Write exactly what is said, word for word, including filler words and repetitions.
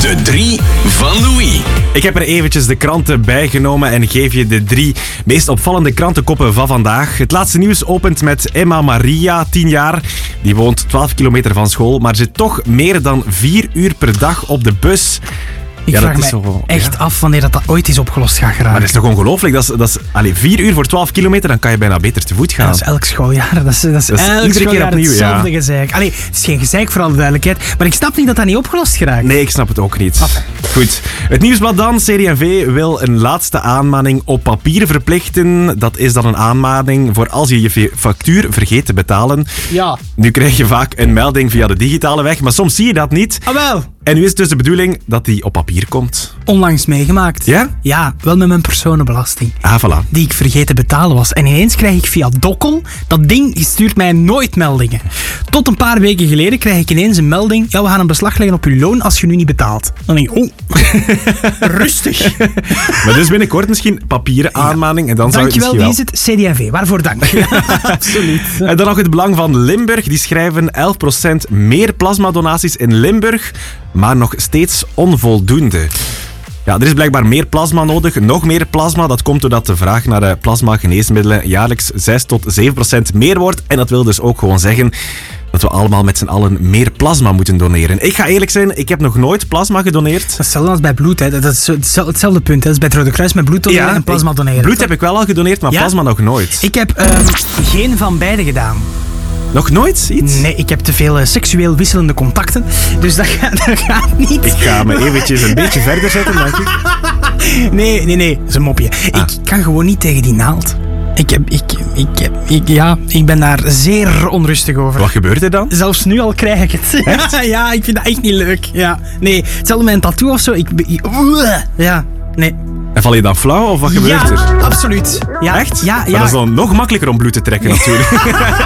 De drie van Louis. Ik heb er eventjes de kranten bijgenomen en geef je de drie meest opvallende krantenkoppen van vandaag. Het laatste nieuws opent met Emma Maria, tien jaar. Die woont twaalf kilometer van school, maar zit toch meer dan vier uur per dag op de bus. Ik ja, vraag dat is me zo, echt ja. af wanneer dat, dat ooit is opgelost gaat geraken. Maar dat is toch ongelooflijk? Dat is, dat is, allez, vier uur voor twaalf kilometer, dan kan je bijna beter te voet gaan. Ja, dat is elk schooljaar. Dat is, dat is, Dat is elk iedere keer schooljaar opnieuw, hetzelfde ja. gezeik. Allee, het is geen gezeik voor alle duidelijkheid, maar ik snap niet dat dat niet opgelost geraakt. Nee, ik snap het ook niet. Enfin. Goed. Het Nieuwsblad dan. C D en V wil een laatste aanmaning op papier verplichten. Dat is dan een aanmaning voor als je je factuur vergeet te betalen. Ja. Nu krijg je vaak een melding via de digitale weg, maar soms zie je dat niet. Ah wel. En nu is het dus de bedoeling dat die op papier komt. Onlangs meegemaakt. Ja? Ja, wel met mijn personenbelasting. Ah, voilà. Die ik vergeten te betalen was. En ineens krijg ik via Dokkel, dat ding die stuurt mij nooit meldingen. Tot een paar weken geleden krijg ik ineens een melding. Ja, we gaan een beslag leggen op uw loon als je nu niet betaalt. Dan denk ik, oh, rustig. Maar dus binnenkort misschien papieren aanmaning en dan zou het Dankjewel, misschien wie wel... is het? C D en V. Waarvoor dank. Ja, absoluut. En dan nog het belang van Limburg. Die schrijven elf procent meer plasmadonaties in Limburg, maar nog steeds onvoldoende. Ja, er is blijkbaar meer plasma nodig, nog meer plasma. Dat komt doordat de vraag naar de plasma-geneesmiddelen jaarlijks zes tot zeven procent meer wordt. En dat wil dus ook gewoon zeggen dat we allemaal met z'n allen meer plasma moeten doneren. Ik ga eerlijk zijn, ik heb nog nooit plasma gedoneerd. Dat is hetzelfde als bij bloed. Hè. Dat is hetzelfde punt. Hè. Dat is bij het Rode Kruis met bloed doneren en plasma ik- doneren. Bloed heb ik wel al gedoneerd, maar Ja? plasma nog nooit. Ik heb ehm, geen van beide gedaan. Nog nooit iets? Nee, ik heb te veel eh, seksueel wisselende contacten. Dus dat gaat, dat gaat niet. Ik ga me eventjes een beetje verder zetten, dank u. Nee, nee, nee. Dat is een mopje. Ah. Ik kan gewoon niet tegen die naald. Ik, heb, ik, ik, heb, ik, ja, ik ben daar zeer onrustig over. Wat gebeurt er dan? Zelfs nu al krijg ik het. Ja, ja, ik vind dat echt niet leuk. Ja. Nee, hetzelfde met een tattoo of zo. Ik, ik, ja, nee. En val je dan flauw of wat gebeurt Ja, er? absoluut. Ja, Echt? Ja, Maar ja. dat is dan nog makkelijker om bloed te trekken natuurlijk.